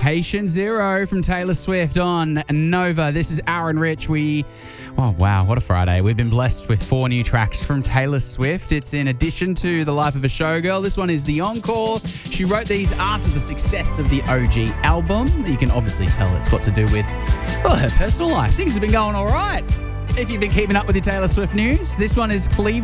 Patient Zero from Taylor Swift on Nova. This is Aaron Rich. Oh, wow, what a Friday. We've been blessed with 4 new tracks from Taylor Swift. It's in addition to The Life of a Showgirl. This one is the encore. She wrote these after the success of the OG album. You can obviously tell it's got to do with her personal life. Things have been going all right. If you've been keeping up with your Taylor Swift news, this one is Cleveland.